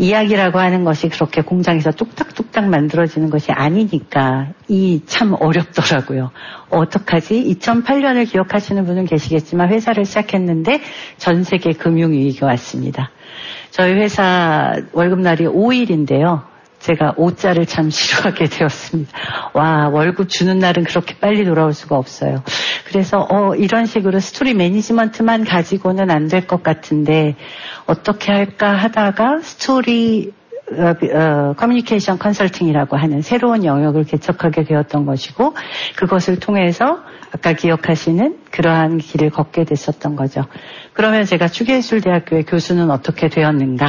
이야기라고 하는 것이 그렇게 공장에서 뚝딱뚝딱 만들어지는 것이 아니니까 이 참 어렵더라고요. 어떡하지? 2008년을 기억하시는 분은 계시겠지만 회사를 시작했는데 전 세계 금융위기가 왔습니다. 저희 회사 월급날이 5일인데요. 제가 5자를 참 싫어하게 되었습니다. 와, 월급 주는 날은 그렇게 빨리 돌아올 수가 없어요. 그래서 이런 식으로 스토리 매니지먼트만 가지고는 안 될 것 같은데 어떻게 할까 하다가 스토리 커뮤니케이션 컨설팅이라고 하는 새로운 영역을 개척하게 되었던 것이고 그것을 통해서 아까 기억하시는 그러한 길을 걷게 됐었던 거죠. 그러면 제가 추계예술대학교의 교수는 어떻게 되었는가?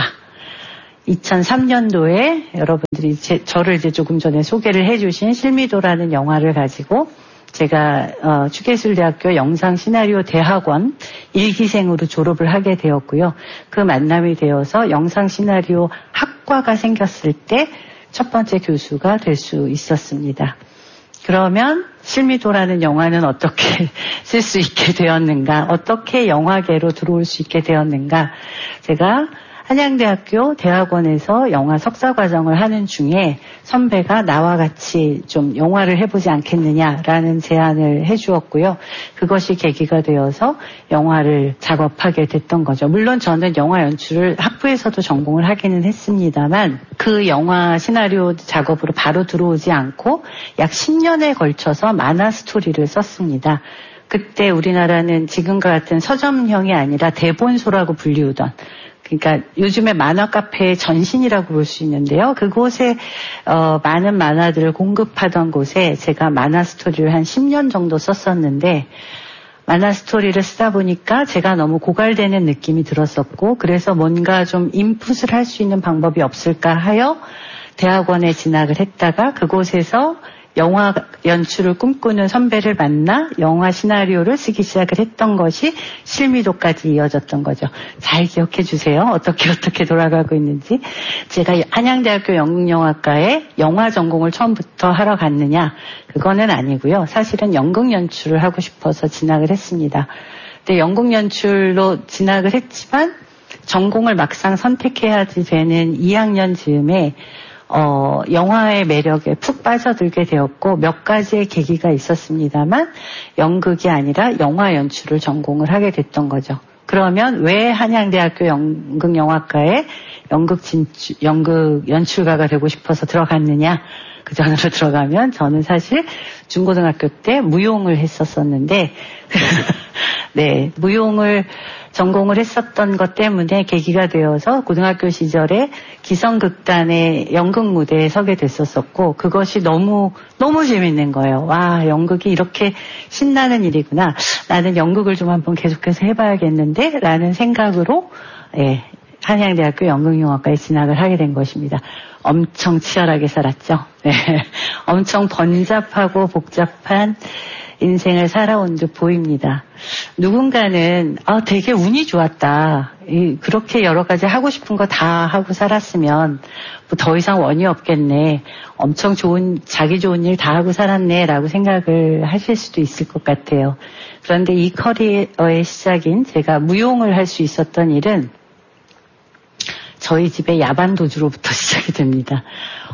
2003년도에 여러분들이 저를 이제 조금 전에 소개를 해주신 실미도라는 영화를 가지고 제가 추계예술대학교 영상시나리오 대학원 1기생으로 졸업을 하게 되었고요. 그 만남이 되어서 영상시나리오 학과가 생겼을 때 첫 번째 교수가 될 수 있었습니다. 그러면 실미도라는 영화는 어떻게 쓸 수 있게 되었는가? 어떻게 영화계로 들어올 수 있게 되었는가? 제가 한양대학교 대학원에서 영화 석사과정을 하는 중에 선배가 나와 같이 좀 영화를 해보지 않겠느냐라는 제안을 해주었고요. 그것이 계기가 되어서 영화를 작업하게 됐던 거죠. 물론 저는 영화 연출을 학부에서도 전공을 하기는 했습니다만 그 영화 시나리오 작업으로 바로 들어오지 않고 약 10년에 걸쳐서 만화 스토리를 썼습니다. 그때 우리나라는 지금과 같은 서점형이 아니라 대본소라고 불리우던 그러니까 요즘에 만화 카페의 전신이라고 볼 수 있는데요. 그곳에 많은 만화들을 공급하던 곳에 제가 만화 스토리를 한 10년 정도 썼었는데 만화 스토리를 쓰다 보니까 제가 너무 고갈되는 느낌이 들었었고 그래서 뭔가 좀 인풋을 할 수 있는 방법이 없을까 하여 대학원에 진학을 했다가 그곳에서 영화 연출을 꿈꾸는 선배를 만나 영화 시나리오를 쓰기 시작을 했던 것이 실미도까지 이어졌던 거죠. 잘 기억해 주세요. 어떻게 돌아가고 있는지. 제가 한양대학교 연극영화과에 영화 전공을 처음부터 하러 갔느냐? 그거는 아니고요. 사실은 연극 연출을 하고 싶어서 진학을 했습니다. 근데 연극 연출로 진학을 했지만 전공을 막상 선택해야지 되는 2학년 즈음에 영화의 매력에 푹 빠져들게 되었고 몇 가지의 계기가 있었습니다만 연극이 아니라 영화 연출을 전공을 하게 됐던 거죠. 그러면 왜 한양대학교 연극영화과에 연극 연출가가 되고 싶어서 들어갔느냐? 그 전으로 들어가면 저는 사실 중고등학교 때 무용을 했었었는데 네, 무용을 전공을 했었던 것 때문에 계기가 되어서 고등학교 시절에 기성극단의 연극 무대에 서게 됐었었고 그것이 너무 재밌는 거예요. 와, 연극이 이렇게 신나는 일이구나. 나는 연극을 좀 한번 계속해서 해봐야겠는데 라는 생각으로 한양대학교 연극영화과에 진학을 하게 된 것입니다. 엄청 치열하게 살았죠. 네. 엄청 번잡하고 복잡한 인생을 살아온 듯 보입니다. 누군가는 되게 운이 좋았다. 그렇게 여러 가지 하고 싶은 거 다 하고 살았으면 뭐 더 이상 원이 없겠네. 엄청 자기 좋은 일 다 하고 살았네 라고 생각을 하실 수도 있을 것 같아요. 그런데 이 커리어의 시작인 제가 무용을 할 수 있었던 일은 저희 집의 야반 도주로부터 시작이 됩니다.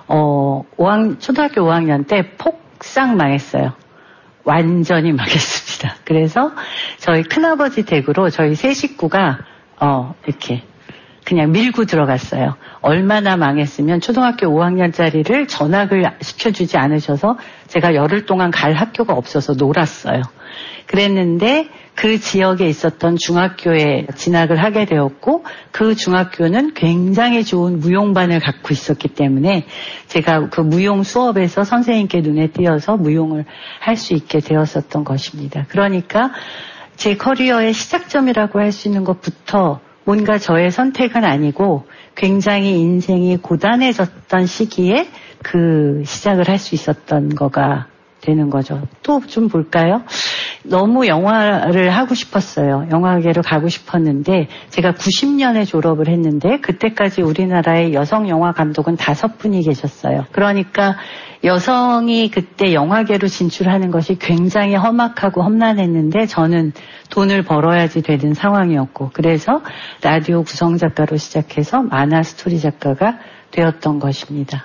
초등학교 5학년 때 폭삭 망했어요. 완전히 망했습니다. 그래서 저희 큰아버지 댁으로 저희 세 식구가 이렇게 그냥 밀고 들어갔어요. 얼마나 망했으면 초등학교 5학년짜리를 전학을 시켜주지 않으셔서 제가 열흘 동안 갈 학교가 없어서 놀았어요. 그랬는데 그 지역에 있었던 중학교에 진학을 하게 되었고 그 중학교는 굉장히 좋은 무용반을 갖고 있었기 때문에 제가 그 무용 수업에서 선생님께 눈에 띄어서 무용을 할 수 있게 되었었던 것입니다. 그러니까 제 커리어의 시작점이라고 할 수 있는 것부터 뭔가 저의 선택은 아니고 굉장히 인생이 고단해졌던 시기에 그 시작을 할 수 있었던 거가 되는 거죠. 또 좀 볼까요? 너무 영화를 하고 싶었어요. 영화계로 가고 싶었는데 제가 90년에 졸업을 했는데 그때까지 우리나라의 여성 영화 감독은 5분이 계셨어요. 그러니까 여성이 그때 영화계로 진출하는 것이 굉장히 험악하고 험난했는데 저는 돈을 벌어야지 되는 상황이었고 그래서 라디오 구성작가로 시작해서 만화 스토리 작가가 되었던 것입니다.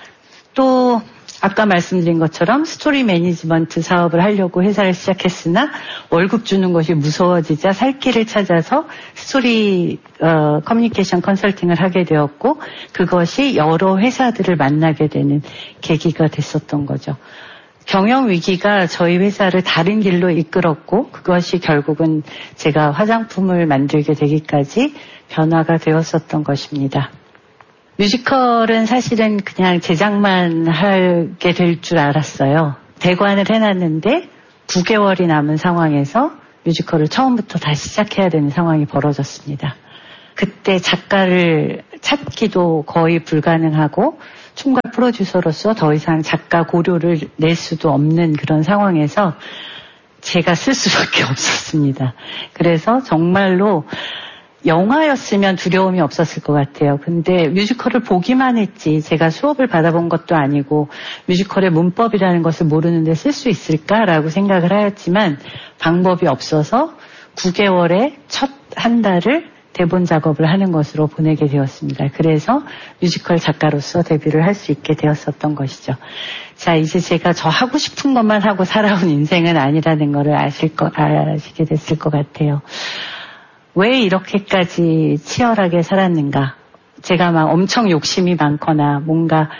또 아까 말씀드린 것처럼 스토리 매니지먼트 사업을 하려고 회사를 시작했으나 월급 주는 것이 무서워지자 살 길을 찾아서 스토리 커뮤니케이션 컨설팅을 하게 되었고 그것이 여러 회사들을 만나게 되는 계기가 됐었던 거죠. 경영 위기가 저희 회사를 다른 길로 이끌었고 그것이 결국은 제가 화장품을 만들게 되기까지 변화가 되었었던 것입니다. 뮤지컬은 사실은 그냥 제작만 하게 될 줄 알았어요. 대관을 해놨는데 9개월이 남은 상황에서 뮤지컬을 처음부터 다시 시작해야 되는 상황이 벌어졌습니다. 그때 작가를 찾기도 거의 불가능하고 총괄 프로듀서로서 더 이상 작가 고료를 낼 수도 없는 그런 상황에서 제가 쓸 수밖에 없었습니다. 그래서 정말로 영화였으면 두려움이 없었을 것 같아요. 근데 뮤지컬을 보기만 했지 제가 수업을 받아본 것도 아니고 뮤지컬의 문법이라는 것을 모르는데 쓸 수 있을까라고 생각을 하였지만 방법이 없어서 9개월에 첫 한 달을 대본 작업을 하는 것으로 보내게 되었습니다. 그래서 뮤지컬 작가로서 데뷔를 할 수 있게 되었었던 것이죠. 자, 이제 제가 저 하고 싶은 것만 하고 살아온 인생은 아니라는 것을 아시게 됐을 것 같아요. 왜 이렇게까지 치열하게 살았는가? 제가 막 엄청 욕심이 많거나 뭔가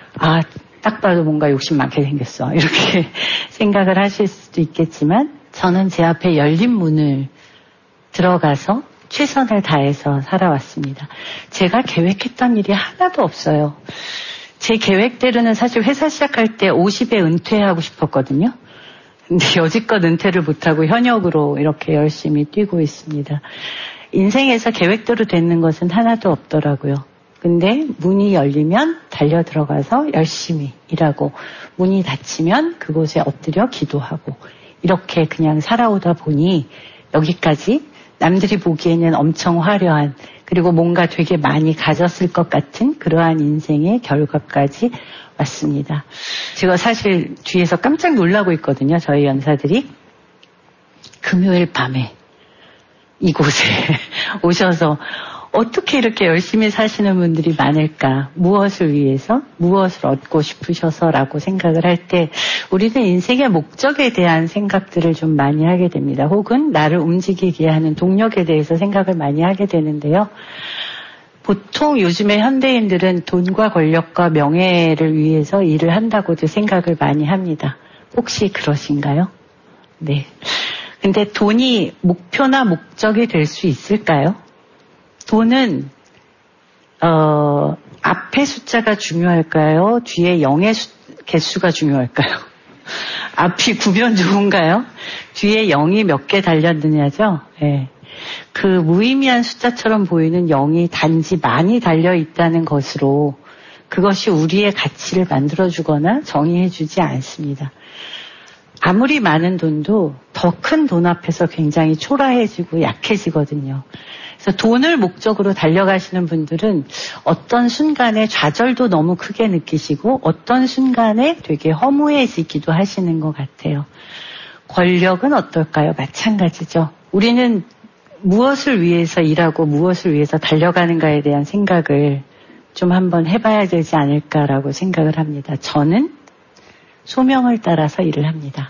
딱 봐도 뭔가 욕심 많게 생겼어. 이렇게 생각을 하실 수도 있겠지만 저는 제 앞에 열린 문을 들어가서 최선을 다해서 살아왔습니다. 제가 계획했던 일이 하나도 없어요. 제 계획대로는 사실 회사 시작할 때 50에 은퇴하고 싶었거든요. 근데 여지껏 은퇴를 못하고 현역으로 이렇게 열심히 뛰고 있습니다. 인생에서 계획대로 되는 것은 하나도 없더라고요. 근데 문이 열리면 달려 들어가서 열심히 일하고 문이 닫히면 그곳에 엎드려 기도하고 이렇게 그냥 살아오다 보니 여기까지 남들이 보기에는 엄청 화려한 그리고 뭔가 되게 많이 가졌을 것 같은 그러한 인생의 결과까지 왔습니다. 제가 사실 뒤에서 깜짝 놀라고 있거든요. 저희 연사들이 금요일 밤에 이곳에 오셔서 어떻게 이렇게 열심히 사시는 분들이 많을까? 무엇을 위해서? 무엇을 얻고 싶으셔서라고 생각을 할 때 우리는 인생의 목적에 대한 생각들을 좀 많이 하게 됩니다. 혹은 나를 움직이게 하는 동력에 대해서 생각을 많이 하게 되는데요. 보통 요즘의 현대인들은 돈과 권력과 명예를 위해서 일을 한다고도 생각을 많이 합니다. 혹시 그러신가요? 네. 근데 돈이 목표나 목적이 될 수 있을까요? 돈은 앞에 숫자가 중요할까요? 뒤에 0의 개수가 중요할까요? 앞이 구변 좋은가요? 뒤에 0이 몇 개 달렸느냐죠? 네. 그 무의미한 숫자처럼 보이는 0이 단지 많이 달려있다는 것으로 그것이 우리의 가치를 만들어주거나 정의해주지 않습니다. 아무리 많은 돈도 더 큰 돈 앞에서 굉장히 초라해지고 약해지거든요. 그래서 돈을 목적으로 달려가시는 분들은 어떤 순간에 좌절도 너무 크게 느끼시고 어떤 순간에 되게 허무해지기도 하시는 것 같아요. 권력은 어떨까요? 마찬가지죠. 우리는 무엇을 위해서 일하고 무엇을 위해서 달려가는가에 대한 생각을 좀 한번 해봐야 되지 않을까라고 생각을 합니다. 저는 소명을 따라서 일을 합니다.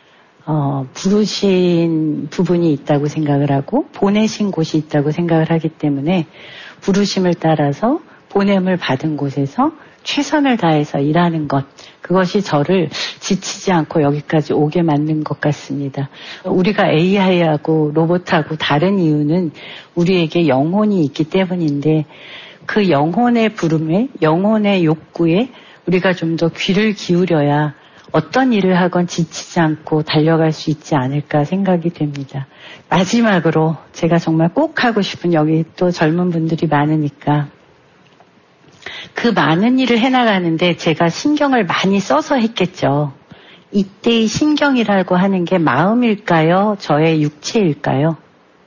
부르신 부분이 있다고 생각을 하고 보내신 곳이 있다고 생각을 하기 때문에 부르심을 따라서 보냄을 받은 곳에서 최선을 다해서 일하는 것, 그것이 저를 지치지 않고 여기까지 오게 만든 것 같습니다. 우리가 AI하고 로봇하고 다른 이유는 우리에게 영혼이 있기 때문인데 그 영혼의 부름에, 영혼의 욕구에 우리가 좀 더 귀를 기울여야 어떤 일을 하건 지치지 않고 달려갈 수 있지 않을까 생각이 됩니다. 마지막으로 제가 정말 꼭 하고 싶은, 여기 또 젊은 분들이 많으니까 그 많은 일을 해나가는데 제가 신경을 많이 써서 했겠죠. 이때의 신경이라고 하는 게 마음일까요? 저의 육체일까요?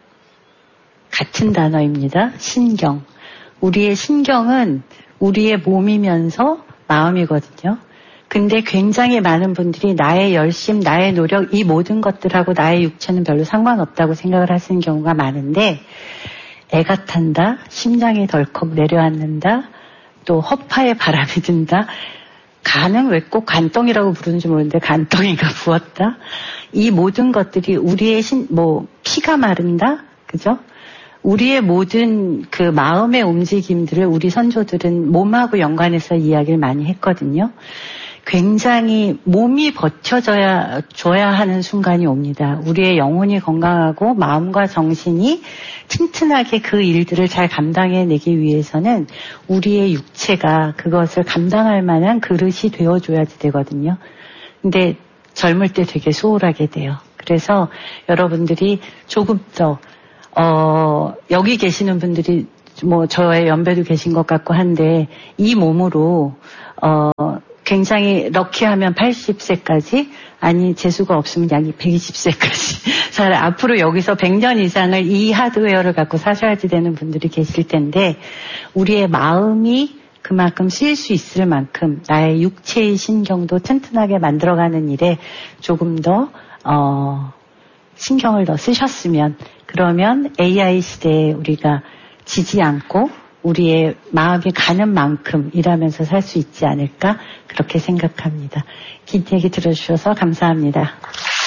같은 단어입니다. 신경. 우리의 신경은 우리의 몸이면서 마음이거든요. 근데 굉장히 많은 분들이 나의 열심, 나의 노력, 이 모든 것들하고 나의 육체는 별로 상관없다고 생각을 하시는 경우가 많은데, 애가 탄다, 심장이 덜컥 내려앉는다, 또 허파에 바람이 든다, 간은 왜 꼭 간덩이라고 부르는지 모르는데 간덩이가 부었다, 이 모든 것들이 우리의 피가 마른다, 그죠? 우리의 모든 그 마음의 움직임들을 우리 선조들은 몸하고 연관해서 이야기를 많이 했거든요. 굉장히 몸이 버텨줘야 하는 순간이 옵니다. 우리의 영혼이 건강하고 마음과 정신이 튼튼하게 그 일들을 잘 감당해내기 위해서는 우리의 육체가 그것을 감당할 만한 그릇이 되어줘야 되거든요. 근데 젊을 때 되게 소홀하게 돼요. 그래서 여러분들이 조금 더 여기 계시는 분들이 저의 연배도 계신 것 같고 한데 이 몸으로 굉장히 럭키하면 80세까지, 아니 재수가 없으면 약 120세까지 잘 앞으로 여기서 100년 이상을 이 하드웨어를 갖고 사셔야지 되는 분들이 계실 텐데, 우리의 마음이 그만큼 쓰일 수 있을 만큼 나의 육체의 신경도 튼튼하게 만들어가는 일에 조금 더 신경을 더 쓰셨으면, 그러면 AI 시대에 우리가 지지 않고 우리의 마음이 가는 만큼 일하면서 살 수 있지 않을까, 그렇게 생각합니다. 긴 얘기 들어주셔서 감사합니다.